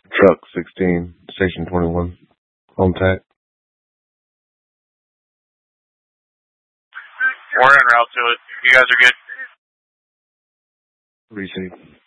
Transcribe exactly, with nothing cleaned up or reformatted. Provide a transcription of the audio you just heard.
Truck sixteen, Station twenty-one, home tack. We're en route to it. You guys are good. Receive.